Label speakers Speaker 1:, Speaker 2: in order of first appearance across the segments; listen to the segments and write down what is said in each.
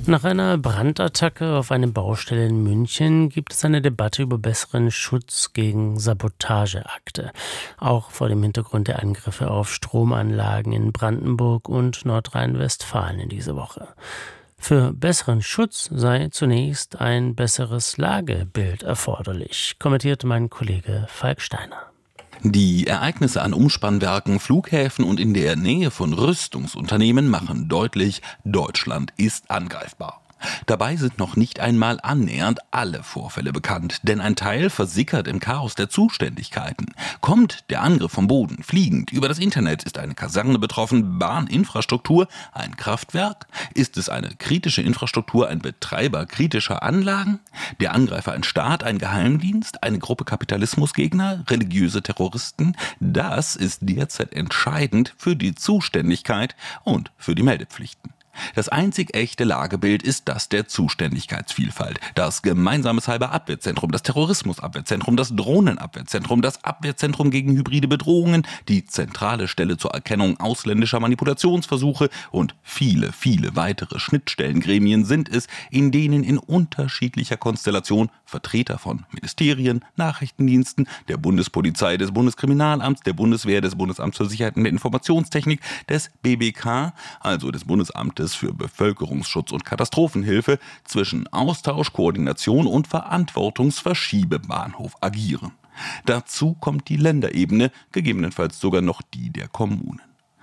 Speaker 1: Nach einer Brandattacke auf eine Baustelle in München gibt es eine Debatte über besseren Schutz gegen Sabotageakte, auch vor dem Hintergrund der Angriffe auf Stromanlagen in Brandenburg und Nordrhein-Westfalen in dieser Woche. Für besseren Schutz sei zunächst ein besseres Lagebild erforderlich, kommentiert mein Kollege Falk Steiner.
Speaker 2: Die Ereignisse an Umspannwerken, Flughäfen und in der Nähe von Rüstungsunternehmen machen deutlich, Deutschland ist angreifbar. Dabei sind noch nicht einmal annähernd alle Vorfälle bekannt, denn ein Teil versickert im Chaos der Zuständigkeiten. Kommt der Angriff vom Boden, fliegend, über das Internet, ist eine Kaserne betroffen, Bahninfrastruktur, ein Kraftwerk? Ist es eine kritische Infrastruktur, ein Betreiber kritischer Anlagen? Der Angreifer ein Staat, ein Geheimdienst, eine Gruppe Kapitalismusgegner, religiöse Terroristen? Das ist derzeit entscheidend für die Zuständigkeit und für die Meldepflichten. Das einzig echte Lagebild ist das der Zuständigkeitsvielfalt. Das gemeinsame Cyberabwehrzentrum, das Terrorismusabwehrzentrum, das Drohnenabwehrzentrum, das Abwehrzentrum gegen hybride Bedrohungen, die zentrale Stelle zur Erkennung ausländischer Manipulationsversuche und viele, viele weitere Schnittstellengremien sind es, in denen in unterschiedlicher Konstellation Vertreter von Ministerien, Nachrichtendiensten, der Bundespolizei, des Bundeskriminalamts, der Bundeswehr, des Bundesamts für Sicherheit und der Informationstechnik, des BBK, also des Bundesamtes für Bevölkerungsschutz und Katastrophenhilfe, zwischen Austausch, Koordination und Verantwortungsverschiebebahnhof agieren. Dazu kommt die Länderebene, gegebenenfalls sogar noch die der Kommunen.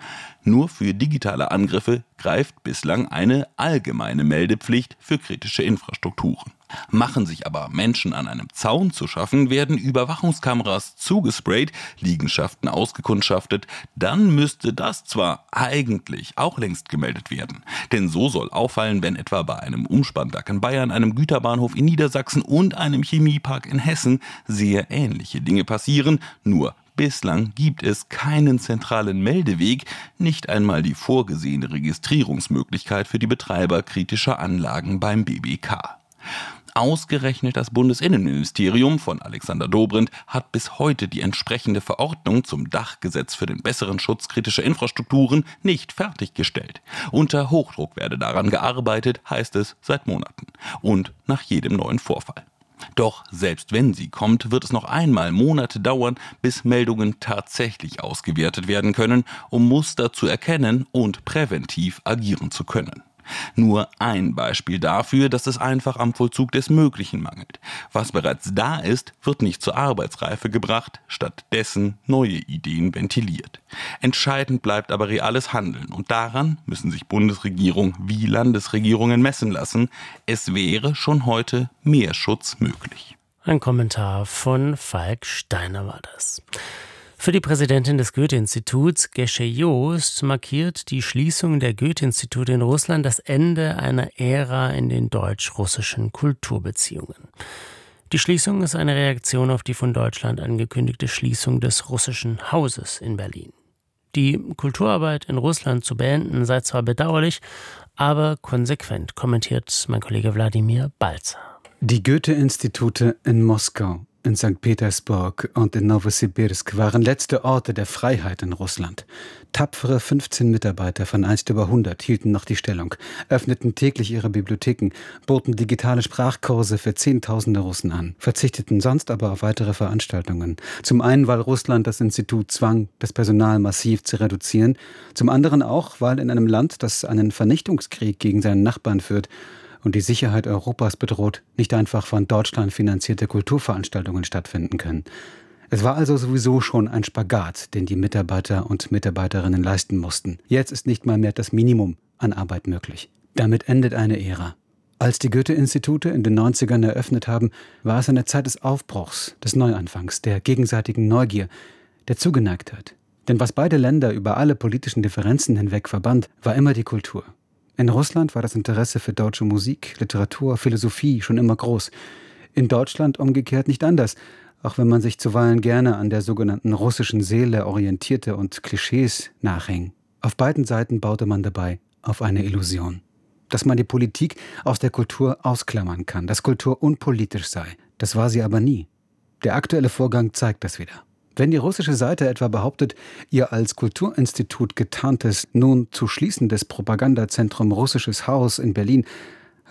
Speaker 2: Nur für digitale Angriffe greift bislang eine allgemeine Meldepflicht für kritische Infrastrukturen. Machen sich aber Menschen an einem Zaun zu schaffen, werden Überwachungskameras zugesprayt, Liegenschaften ausgekundschaftet, dann müsste das zwar eigentlich auch längst gemeldet werden. Denn so soll auffallen, wenn etwa bei einem Umspannwerk in Bayern, einem Güterbahnhof in Niedersachsen und einem Chemiepark in Hessen sehr ähnliche Dinge passieren, nur bislang gibt es keinen zentralen Meldeweg, nicht einmal die vorgesehene Registrierungsmöglichkeit für die Betreiber kritischer Anlagen beim BBK. Ausgerechnet das Bundesinnenministerium von Alexander Dobrindt hat bis heute die entsprechende Verordnung zum Dachgesetz für den besseren Schutz kritischer Infrastrukturen nicht fertiggestellt. Unter Hochdruck werde daran gearbeitet, heißt es seit Monaten und nach jedem neuen Vorfall. Doch selbst wenn sie kommt, wird es noch einmal Monate dauern, bis Meldungen tatsächlich ausgewertet werden können, um Muster zu erkennen und präventiv agieren zu können. Nur ein Beispiel dafür, dass es einfach am Vollzug des Möglichen mangelt. Was bereits da ist, wird nicht zur Arbeitsreife gebracht, stattdessen neue Ideen ventiliert. Entscheidend bleibt aber reales Handeln und daran müssen sich Bundesregierung wie Landesregierungen messen lassen. Es wäre schon heute mehr Schutz möglich.
Speaker 1: Ein Kommentar von Falk Steiner war das. Für die Präsidentin des Goethe-Instituts, Gesche Joost, markiert die Schließung der Goethe-Institute in Russland das Ende einer Ära in den deutsch-russischen Kulturbeziehungen. Die Schließung ist eine Reaktion auf die von Deutschland angekündigte Schließung des russischen Hauses in Berlin. Die Kulturarbeit in Russland zu beenden sei zwar bedauerlich, aber konsequent, kommentiert mein Kollege Wladimir Balzer.
Speaker 3: Die Goethe-Institute in Moskau, in St. Petersburg und in Nowosibirsk waren letzte Orte der Freiheit in Russland. Tapfere 15 Mitarbeiter von einst über 100 hielten noch die Stellung, öffneten täglich ihre Bibliotheken, boten digitale Sprachkurse für Zehntausende Russen an, verzichteten sonst aber auf weitere Veranstaltungen. Zum einen, weil Russland das Institut zwang, das Personal massiv zu reduzieren, zum anderen auch, weil in einem Land, das einen Vernichtungskrieg gegen seinen Nachbarn führt, und die Sicherheit Europas bedroht, nicht einfach von Deutschland finanzierte Kulturveranstaltungen stattfinden können. Es war also sowieso schon ein Spagat, den die Mitarbeiter und Mitarbeiterinnen leisten mussten. Jetzt ist nicht mal mehr das Minimum an Arbeit möglich. Damit endet eine Ära. Als die Goethe-Institute in den 90ern eröffnet haben, war es eine Zeit des Aufbruchs, des Neuanfangs, der gegenseitigen Neugier, der Zugeneigtheit. Denn was beide Länder über alle politischen Differenzen hinweg verband, war immer die Kultur. In Russland war das Interesse für deutsche Musik, Literatur, Philosophie schon immer groß. In Deutschland umgekehrt nicht anders, auch wenn man sich zuweilen gerne an der sogenannten russischen Seele orientierte und Klischees nachhing. Auf beiden Seiten baute man dabei auf eine Illusion. Dass man die Politik aus der Kultur ausklammern kann, dass Kultur unpolitisch sei. Das war sie aber nie. Der aktuelle Vorgang zeigt das wieder. Wenn die russische Seite etwa behauptet, ihr als Kulturinstitut getarntes, nun zu schließendes Propagandazentrum Russisches Haus in Berlin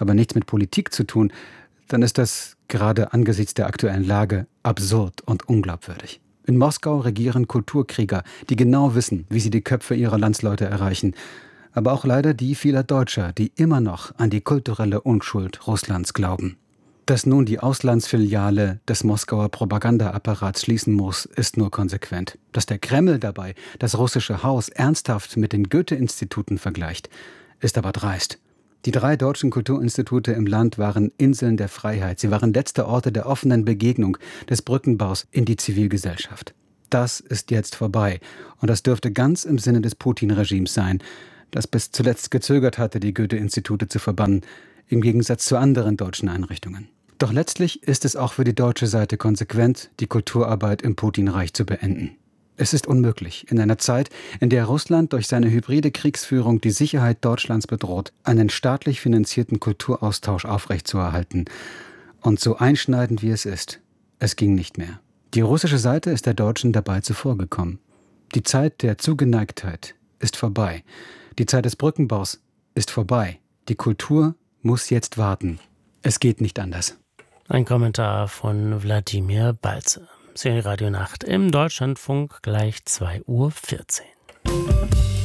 Speaker 3: aber nichts mit Politik zu tun, dann ist das gerade angesichts der aktuellen Lage absurd und unglaubwürdig. In Moskau regieren Kulturkrieger, die genau wissen, wie sie die Köpfe ihrer Landsleute erreichen. Aber auch leider die vieler Deutscher, die immer noch an die kulturelle Unschuld Russlands glauben. Dass nun die Auslandsfiliale des Moskauer Propagandaapparats schließen muss, ist nur konsequent. Dass der Kreml dabei das russische Haus ernsthaft mit den Goethe-Instituten vergleicht, ist aber dreist. Die 3 deutschen Kulturinstitute im Land waren Inseln der Freiheit. Sie waren letzte Orte der offenen Begegnung, des Brückenbaus in die Zivilgesellschaft. Das ist jetzt vorbei. Und das dürfte ganz im Sinne des Putin-Regimes sein, das bis zuletzt gezögert hatte, die Goethe-Institute zu verbannen, im Gegensatz zu anderen deutschen Einrichtungen. Doch letztlich ist es auch für die deutsche Seite konsequent, die Kulturarbeit im Putin-Reich zu beenden. Es ist unmöglich, in einer Zeit, in der Russland durch seine hybride Kriegsführung die Sicherheit Deutschlands bedroht, einen staatlich finanzierten Kulturaustausch aufrechtzuerhalten. Und so einschneidend wie es ist, es ging nicht mehr. Die russische Seite ist der Deutschen dabei zuvorgekommen. Die Zeit der Zugeneigtheit ist vorbei. Die Zeit des Brückenbaus ist vorbei. Die Kultur muss jetzt warten. Es geht nicht anders.
Speaker 1: Ein Kommentar von Wladimir Balze. Sie hören Radio Nacht im Deutschlandfunk, gleich 2:14 Uhr.